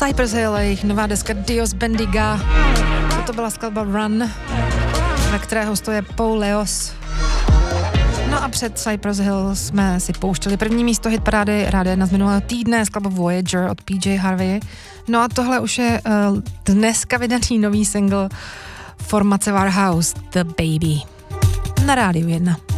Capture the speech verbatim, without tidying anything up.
Cypress Hill a jejich nová deska Dios Bendiga. Toto byla skladba Run, ve které hostuje Paul Leos. No a před Cypress Hill jsme si pouštěli první místo hitparády Rádia jedna z minulého týdne, skladba Voyager od P J Harvey. No a tohle už je uh, dneska vydaný nový single formace Warhouse, The Baby. Na Rádiu jedna.